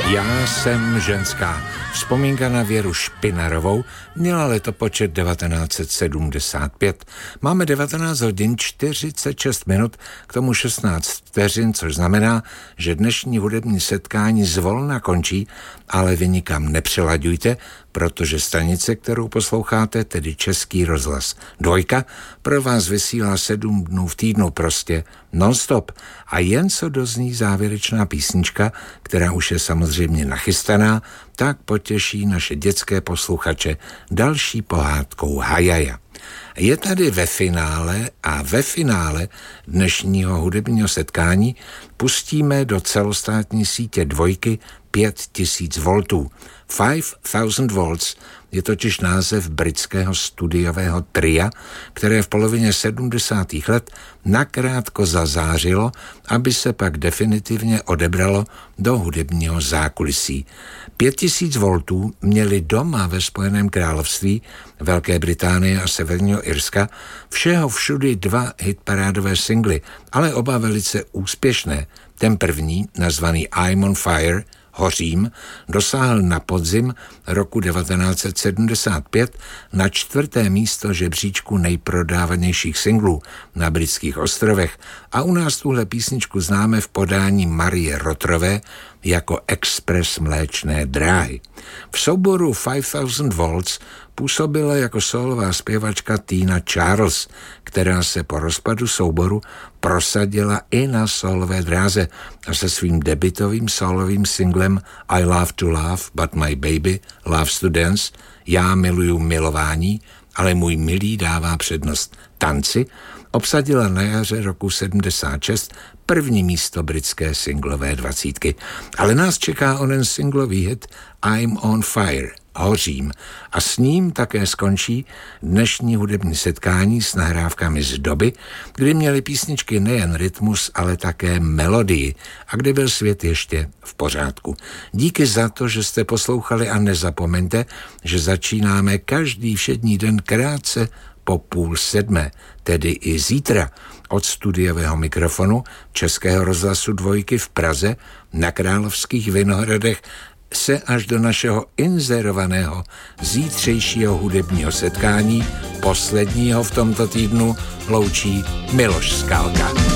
Já jsem ženská. Vzpomínka na Věru Špinarovou měla letopočet 1975. Máme 19 hodin 46 minut, k tomu 16 vteřin, což znamená, že dnešní hudební setkání zvolna končí, ale vy nikam nepřelaďujte, protože stanice, kterou posloucháte, tedy Český rozhlas 2, pro vás vysílá 7 dnů v týdnu, prostě non-stop. A jen co dozní závěrečná písnička, která už je samozřejmě nachystaná, tak potěší naše dětské posluchače další pohádkou Hajaja. Je tady ve finále dnešního hudebního setkání pustíme do celostátní sítě 2 5000 voltů. 5000 volts je totiž název britského studiového tria, které v polovině 70. let nakrátko zazářilo, aby se pak definitivně odebralo do hudebního zákulisí. 5000 voltů měli doma ve Spojeném království, Velké Británie a Severního Irska všeho všudy 2 hitparádové singly, ale oba velice úspěšné. Ten první, nazvaný I'm on Fire, Hořím, dosáhl na podzim roku 1975 na 4. místo žebříčku nejprodávanějších singlů na britských ostrovech a u nás tuhle písničku známe v podání Marie Rotrové jako Express mléčné dráhy. V souboru 5000 volts působila jako sólová zpěvačka Tina Charles, která se po rozpadu souboru prosadila i na sólové dráze a se svým debutovým sólovým singlem I love to love, but my baby loves to dance, já miluju milování, ale můj milý dává přednost tanci, obsadila na jaře roku 76 první místo britské singlové 20. Ale nás čeká onen singlový hit I'm on Fire, Hořím, a s ním také skončí dnešní hudební setkání s nahrávkami z doby, kdy měly písničky nejen rytmus, ale také melodii a kdy byl svět ještě v pořádku. Díky za to, že jste poslouchali a nezapomeňte, že začínáme každý všední den krátce po 6:30, tedy i zítra od studiového mikrofonu Českého rozhlasu 2 v Praze na Královských Vinohradech se až do našeho inzerovaného zítřejšího hudebního setkání, posledního v tomto týdnu, loučí Miloš Skalka.